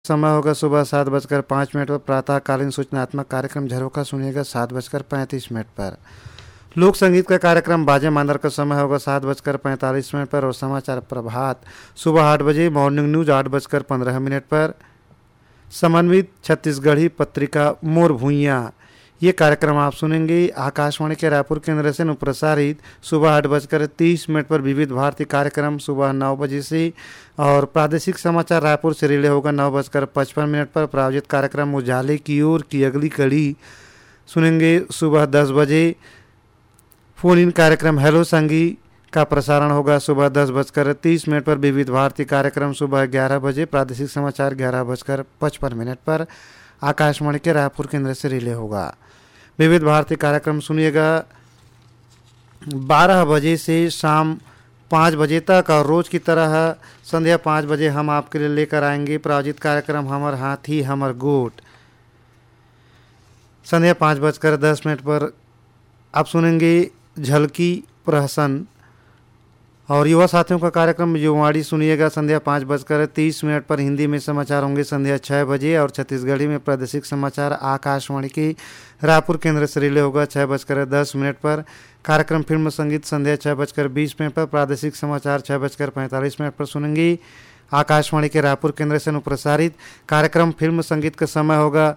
समय होगा सुबह 7:05 पर। प्रातःकालीन सूचनात्मक कार्यक्रम झरोखा सुनिएगा 7:35 पर। लोक संगीत का कार्यक्रम बाजे मांदर का समय होगा 7:45 पर। और समाचार प्रभात सुबह 8 बजे, मॉर्निंग न्यूज 8:15 पर। समन्वित छत्तीसगढ़ी पत्रिका मोर भूइयाँ, ये कार्यक्रम आप सुनेंगे आकाशवाणी के रायपुर केंद्र से प्रसारित सुबह 8:30 पर। विविध भारती कार्यक्रम सुबह 9 बजे से। और प्रादेशिक समाचार रायपुर से रिले होगा 9:55 पर। प्रायोजित कार्यक्रम उजाले की ओर की अगली कड़ी सुनेंगे सुबह 10 बजे। फोन इन कार्यक्रम हेलो संगी का प्रसारण होगा सुबह 10:30 पर। विविध भारती कार्यक्रम सुबह 11 बजे। प्रादेशिक समाचार 11:55 पर आकाशवाणी के रायपुर केंद्र से रिले होगा। विविध भारती कार्यक्रम सुनिएगा 12 बजे से शाम 5 बजे तक। और रोज़ की तरह संध्या 5 बजे हम आपके लिए लेकर आएंगे प्रायोजित कार्यक्रम हमर हाथी हमर गोट। संध्या 5:10 पर आप सुनेंगे झलकी प्रहसन। और युवा साथियों का कार्यक्रम युवाड़ी सुनिएगा संध्या 5:30 पर। हिंदी में समाचार होंगे संध्या 6 बजे। और छत्तीसगढ़ी में प्रादेशिक समाचार आकाशवाणी के रायपुर केंद्र से रिले होगा 6:10 पर। कार्यक्रम फिल्म संगीत संध्या 6:20 पर। प्रादेशिक समाचार 6:45 पर सुनेंगे आकाशवाणी के रायपुर केंद्र से प्रसारित कार्यक्रम फिल्म संगीत का समय होगा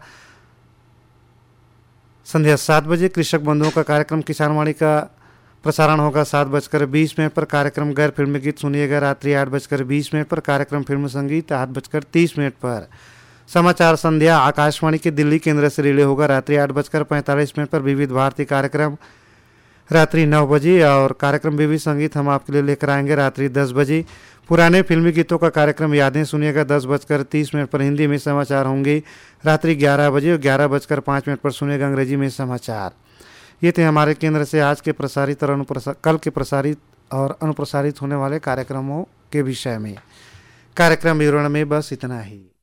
संध्या 7 बजे। कृषक बंधुओं का कार्यक्रम किसानवाणी का प्रसारण होगा 7:20 पर। कार्यक्रम गैर फिल्मी गीत सुनिएगा रात्रि 8:20 पर। कार्यक्रम फिल्म संगीत 8:30 पर। समाचार संध्या आकाशवाणी के दिल्ली केंद्र से रिले होगा रात्रि 8:45 पर। विविध भारती कार्यक्रम रात्रि 9 बजे। और कार्यक्रम विविध संगीत हम आपके लिए लेकर आएंगे रात्रि 10 बजे। पुराने फिल्मी गीतों का कार्यक्रम यादें सुनिएगा 10:30 पर। हिंदी में समाचार होंगे रात्रि 11 बजे। और 11:05 पर सुनिएगा अंग्रेजी में समाचार। ये थे हमारे केंद्र से आज के प्रसारित और कल के प्रसारित और अनुप्रसारित होने वाले कार्यक्रमों के विषय में। कार्यक्रम विवरण में बस इतना ही।